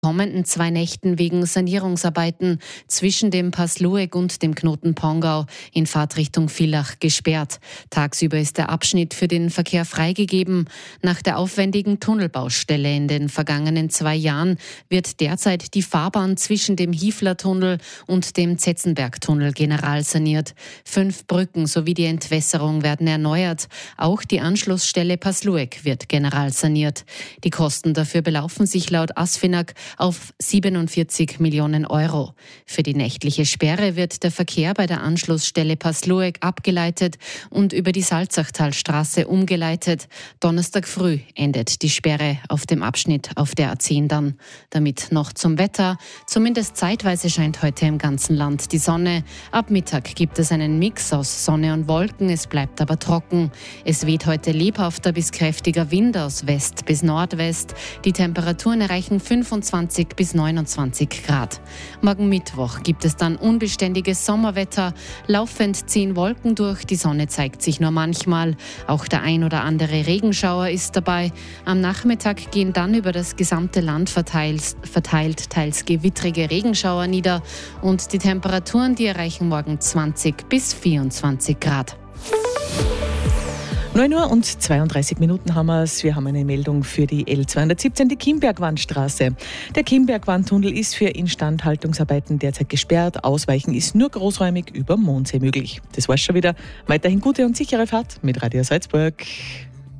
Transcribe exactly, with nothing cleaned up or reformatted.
kommenden zwei Nächten wegen Sanierungsarbeiten zwischen dem Pass Lueg und dem Knoten Pongau in Fahrtrichtung Villach gesperrt. Tagsüber ist der Abschnitt für den Verkehr freigegeben. Nach der aufwendigen Tunnelbaustelle in den vergangenen zwei Jahren wird derzeit die Fahrbahn zwischen dem Hiefler-Tunnel und dem Zetzenberg-Tunnel generalsaniert. Fünf Brücken sowie die Entwässerung werden erneuert. Auch die Anschlussstelle Pass Lueg wird generalsaniert. Die Kosten dafür belaufen sich laut ASFINAG auf siebenundvierzig Millionen Euro. Für die nächtliche Sperre wird der Verkehr bei der Anschlussstelle Pass Lueg abgeleitet und über die Salzachtalstraße umgeleitet. Donnerstag früh endet die Sperre auf dem Abschnitt auf der A zehn dann. Damit noch zum Wetter. Zumindest zeitweise scheint heute im ganzen Land die Sonne. Ab Mittag gibt es einen Mix aus Sonne und Wolken, es bleibt aber trocken. Es weht heute lebhafter bis kräftiger Wind aus West bis Nordwest. Die Temperaturen erreichen fünfundzwanzig bis neunundzwanzig Grad. Morgen Mittwoch gibt es dann unbeständiges Sommerwetter. Laufend ziehen Wolken durch, die Sonne zeigt sich nur manchmal. Auch der ein oder andere Regenschauer ist dabei. Am Nachmittag gehen dann über das gesamte Land verteilt, verteilt teils gewittrige Regenschauer nieder. Und die Temperaturen, die erreichen morgen zwanzig bis vierundzwanzig Grad. neun Uhr und zweiunddreißig Minuten haben wir es. Wir haben eine Meldung für die L zweihundertsiebzehn, die Kimbergwandstraße. Der Kimbergwandtunnel ist für Instandhaltungsarbeiten derzeit gesperrt. Ausweichen ist nur großräumig über Mondsee möglich. Das war's schon wieder. Weiterhin gute und sichere Fahrt mit Radio Salzburg.